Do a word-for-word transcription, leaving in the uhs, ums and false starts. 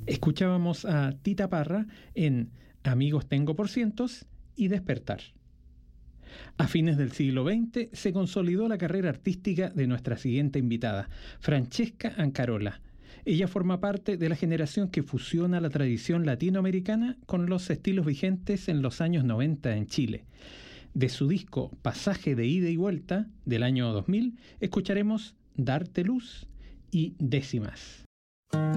Escuchábamos a Tita Parra en Amigos Tengo por Cientos y Despertar. A fines del siglo veinte se consolidó la carrera artística de nuestra siguiente invitada, Francesca Ancarola. Ella forma parte de la generación que fusiona la tradición latinoamericana con los estilos vigentes en los años noventa en Chile. De su disco Pasaje de Ida y Vuelta del año dos mil, escucharemos Darte Luz y Décimas.